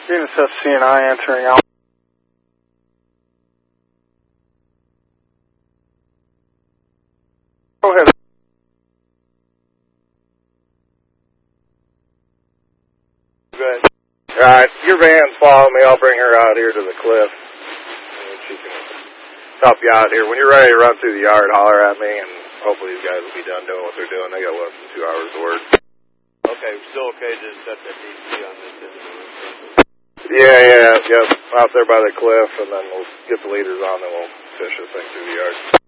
Units FCNI entering out. Go ahead. Good. Alright, your van's following me. I'll bring her out here to the cliff. And she can help you out here. When you're ready to run through the yard, holler at me, and hopefully these guys will be done doing what they're doing. They got less than 2 hours of work. Okay, still okay to set that DC on this end? Yeah, yep. Out there by the cliff, and then we'll get the leaders on, and we'll fish this thing through the yard.